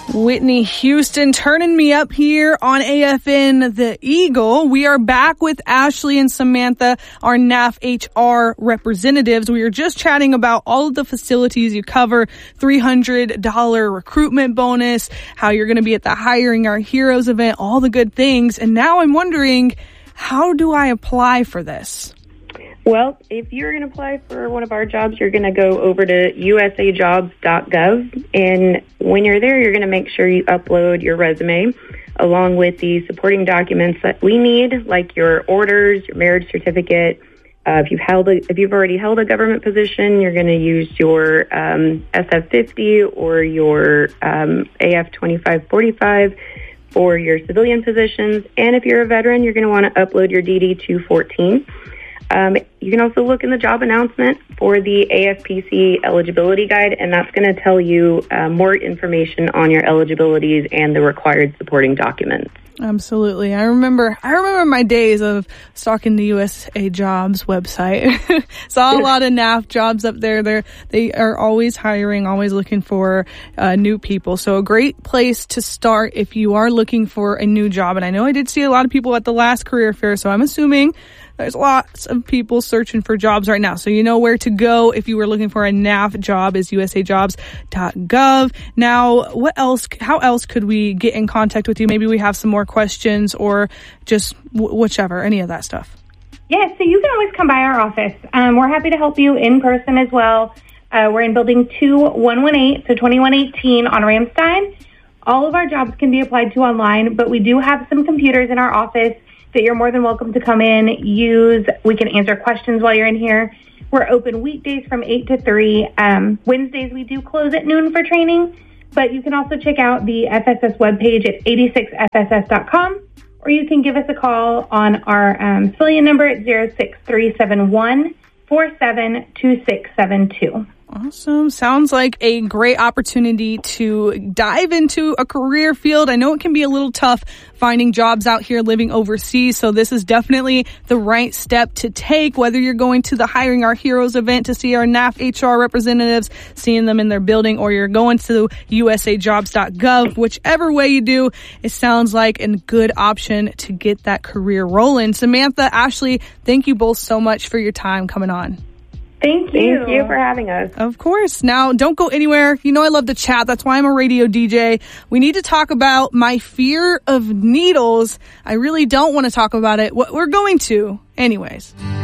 Whitney Houston turning me up here on AFN The Eagle. We are back with Ashley and Samantha, our NAF HR representatives. We were just chatting about all of the facilities you cover, $300 recruitment bonus, how you're going to be at the Hiring Our Heroes event, all the good things. And now I'm wondering, how do I apply for this? Well, if you're going to apply for one of our jobs, you're going to go over to usajobs.gov. And when you're there, you're going to make sure you upload your resume along with the supporting documents that we need, like your orders, your marriage certificate. If you've already held a government position, you're going to use your SF-50 or your AF-2545 for your civilian positions. And if you're a veteran, you're going to want to upload your DD-214. You can also look in the job announcement for the AFPC eligibility guide, and that's going to tell you more information on your eligibilities and the required supporting documents. Absolutely. I remember my days of stalking the USA Jobs website. Saw a lot of NAF jobs up there. They are always hiring, always looking for new people. So a great place to start if you are looking for a new job. And I know I did see a lot of people at the last career fair, so I'm assuming there's lots of people searching for jobs right now. So you know where to go if you were looking for a NAF job is usajobs.gov. Now, how else could we get in contact with you? Maybe we have some more questions or just whichever, any of that stuff. Yeah, so you can always come by our office. We're happy to help you in person as well. We're in building 2118, so 2118 on Ramstein. All of our jobs can be applied to online, but we do have some computers in our office that you're more than welcome to come in, use. We can answer questions while you're in here. We're open weekdays from 8 to 3. Wednesdays, we do close at noon for training, but you can also check out the FSS webpage at 86fss.com, or you can give us a call on our civilian number at 06371-472672. Awesome. Sounds like a great opportunity to dive into a career field. I know it can be a little tough finding jobs out here living overseas, so this is definitely the right step to take, whether you're going to the Hiring Our Heroes event to see our NAF HR representatives, seeing them in their building, or you're going to usajobs.gov. Whichever way you do, it sounds like a good option to get that career rolling. Samantha, Ashley, thank you both so much for your time coming on. Thank you for having us. Of course. Now, don't go anywhere. You know I love to chat. That's why I'm a radio DJ. We need to talk about my fear of needles. I really don't want to talk about it. We're going to anyways.